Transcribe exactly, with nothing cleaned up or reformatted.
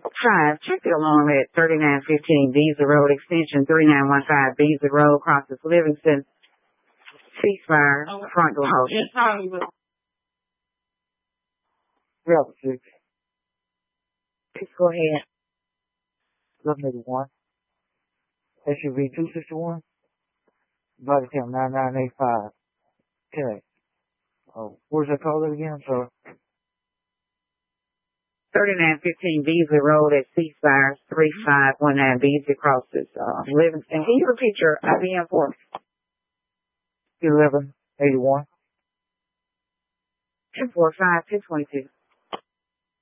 Five, check the alarm at thirty-nine fifteen Beasley Road, extension three nine one five Beasley Road, crosses Livingston, ceasefire, front door hold. Rebel six. Please go ahead. eleven eighty-one. S U V two sixty-one. Body count nine nine eight five. Okay. Oh, where's that call it again? So. thirty-nine fifteen Beasley Road at ceasefire, three five one nine Beasley crosses, uh, Livingston. Can you repeat your I B M for me? eleven eighty-one. two four five two twenty-two.